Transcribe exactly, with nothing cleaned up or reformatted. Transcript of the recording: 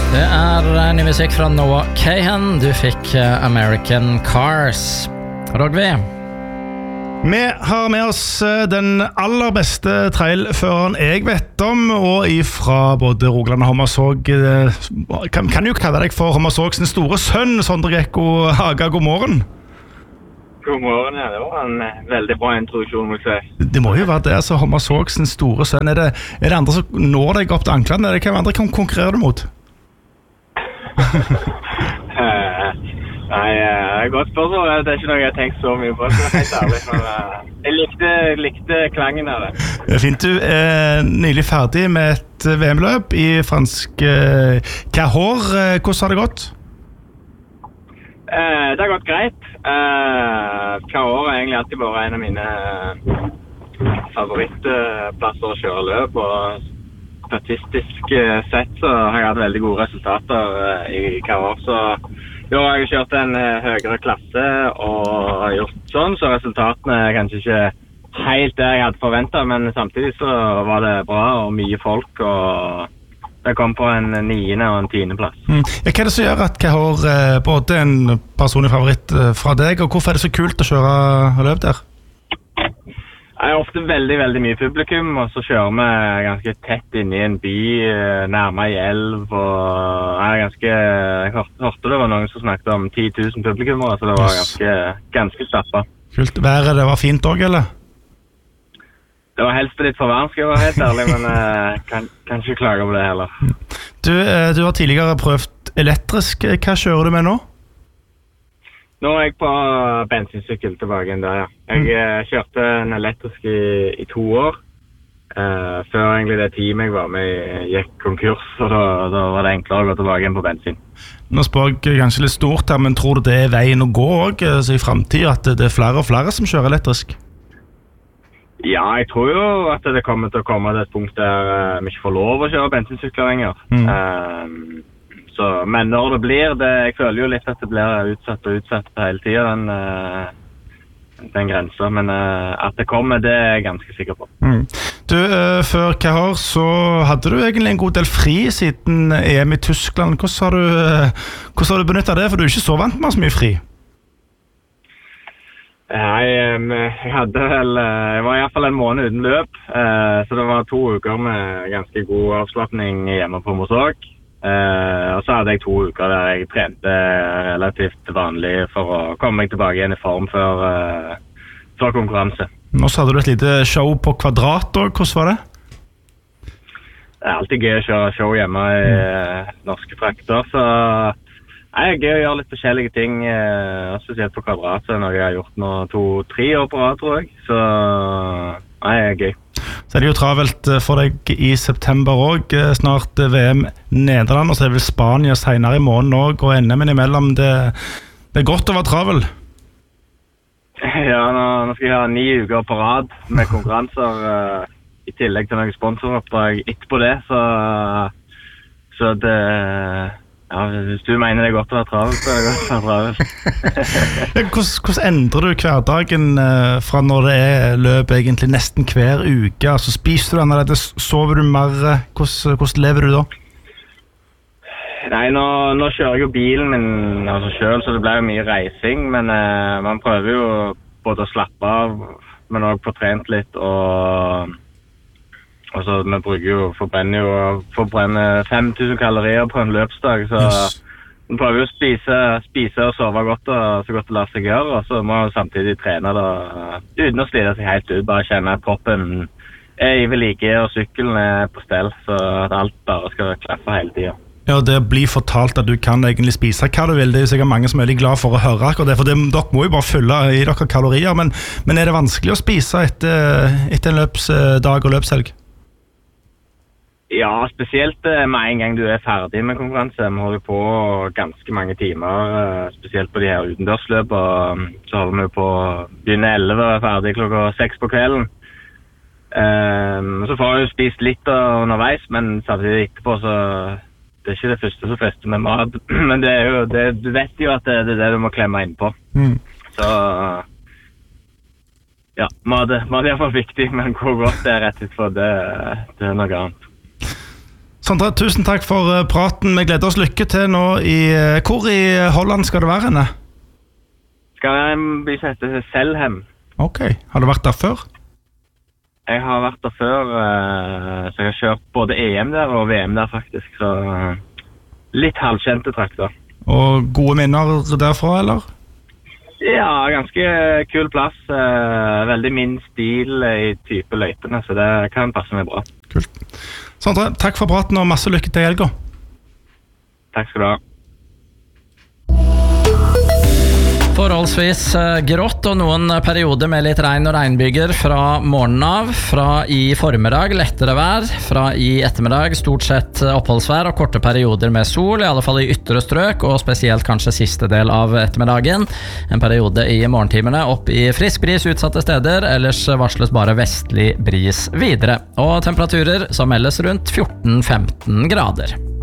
Det er ny musikk fra Noah Kahan. Du fikk American Cars. Rogvi? Vi har med oss den aller beste trailføreren jeg vet om, og ifra både Rogaland og Hommersåk. Kan, kan jo kalle deg for Hommersåks store sønn, Sondre Gekko Haga. God morgen. God morgen, ja. Det var en veldig bra introduksjon, må jeg si. Det må jo være det, altså Hommersåks store sønn. Er det, er det andre som når deg opp til anklene? Er det hvem andre kan konkurrere du mot? uh, nei, uh, godt spørsmål. Det er ikke noe jeg har tenkt så mye på, så helt ærlig. Men uh, jeg likte, likte klangen av det. Det er fint. Du er nylig ferdig med et V M-løp i fransk uh, Cahors. Hvordan har det gått? Uh, det har gått greit. Uh, Cahors har egentlig alltid vært en av mine uh, favorittplasser å kjøre løp, og statistisk sett så har jeg hatt veldig gode resultater uh, i Cahors, så jo, jeg har kjørt en uh, høyere klasse og gjort sånn, så resultatene er kanskje ikke helt det jeg hadde forventet, men samtidig så var det bra og mye folk, og det kom på en niende og en tiende plass. Mm. Ja, hva er det som gjør at Cahors eh, både en personlig favoritt eh, fra deg, og hvorfor er det så kult å kjøre løp der? Jeg er ofte veldig, veldig mye publikum, og så kjører vi ganske tett inn i en by, nærmere i elv, og jeg er ganske, jeg hørte det var noen som snakket om ti tusen publikummere, så det var ganske, ganske stappet. Kult. Været, det var fint også, eller? Det var helst litt for varmt, skal jeg være helt ærlig, men jeg kan, kan ikke klage på det heller. Du, du har tidligere prøvd elektrisk. Hva kjører du med nå? Nå er jeg på bensinsykkel tilbake igjen der, ja. Jeg mm. kjørte en elektrisk i, i to år, uh, før egentlig det teamet jeg var med gikk konkurs, og da, da var det enklere å gå tilbake igjen på bensin. Nå spør jeg kanskje litt stort her, men tror du det er veien å gå også, altså i fremtiden, at det er flere og flere som kjører elektrisk? Ja, jeg tror jo at det kommer til å komme til et punkt der uh, vi ikke får lov å kjøre bensinsykler lenger. Mm. Uh, så, men når det blir det, jeg føler jo litt at det blir utsatt og utsatt hele tiden, den, uh, den grensen. Men uh, at det kommer, det er jeg ganske sikker på. Mm. Du, uh, før Cahors så hadde du egentlig en god del fri siden E M i Tyskland. Hvordan har du, uh, hvordan har du benyttet det? For du er ikke så vant med så mye fri. Nei, jeg hadde vel, jeg var i hvert fall en måned uten løp, så det var to uker med ganske god avslappning hjemme på Hommersåk. Og så hadde jeg to uker der jeg trente relativt vanlig for å komme meg tilbake igjen i form før, før konkurranse. Og så hadde du et lite show på Kvadrat, og hvordan var det? Det er alltid gøy å kjøre show hjemme i mm. norske trakter, så Nei, det er gøy å gjøre litt forskjellige ting, eh, spesielt på Kvadrat, så er noe jeg har gjort nå to-tre år på rad, tror jeg. Så nei, det er gøy. Så er det jo travelt for deg i september også, snart V M Nederland, og så er det vel Spania senere i måneden også, og N M imellom. Det, det er godt å være travel. Ja, nå, nå skal jeg ha ni uker på rad med konkurranser, uh, i tillegg til noen sponsoroppdrag etterpå det, så, så det... Ja, hvis du mener det er godt å være travel, så er det godt å være travel. hvordan, hvordan endrer du hverdagen eh, fra når det er løp egentlig nesten hver uke? Altså, spiser du annerledes, sover du mer? Hvordan, hvordan lever du da? Nei, nå, nå kjører jeg jo bilen min altså selv, så det blir jo mye reising, men eh, man prøver jo både å slappe av, men også få trent litt, og... Altså, vi bruker jo, forbrenner jo, forbrenner fem tusen kalorier på en løpsdag, så yes. Vi prøver jo å spise, spise og sove godt, og så godt det lar seg gjøre, og så må vi samtidig trene da, uten å slite seg helt ut, bare kjenne at kroppen er i vedlike, og sykkelen er på stell, så at alt bare skal klaffe hele tiden. Ja, det blir fortalt at du kan egentlig spise hva du vil, det er jo sikkert mange som er veldig glad for å høre akkurat det, for det, dere må jo bare fylle i dere kalorier, men, men er det vanskelig å spise etter, etter en løpsdag og løpshelg? Ja, spesielt med en gang du er ferdig med konkurranse. Vi holder på ganske mange timer, spesielt på de her utendørsløp, og så holder vi på å begynne elleve og er ferdig klokka seks på kvelden. Um, så får jeg jo spist litt underveis, men samtidig etterpå så det er ikke det første som fester med mat. Men det er jo, det, du vet jo at det, det er det du må klemme inn på. Mm. Så ja, mat, mat er i hvert fall viktig, men hvor godt det er rett ut for det, det er noe annet. Sondre, tusen takk for praten. Vi gleder oss lykke til nå i... Hvor i Holland skal det være henne? Skal jeg bli sett til Selhem. Ok, har du vært der før? Jeg har vært der før, så jeg har kjørt både E M der og V M der faktisk, så litt halvkjente trakter. Og gode minner derfra, eller? Ja, ganske kul plass, veldig min stil i type løypene, så det kan passe meg bra. Kult. Sondre, takk for praten og masse lykke til i helga. Takk skal du ha. Forholdsvis grått og noen perioder med litt regn og regnbyger fra morgenen av, fra i formiddag lettere vær, fra i ettermiddag stort sett oppholdsvær og korte perioder med sol, i alle fall i ytre strøk og spesielt kanskje siste del av ettermiddagen. En periode i morgentimene opp i frisk bris utsatte steder, ellers varsles bare vestlig bris videre. Og temperaturer som meldes rundt fjorten til femten grader.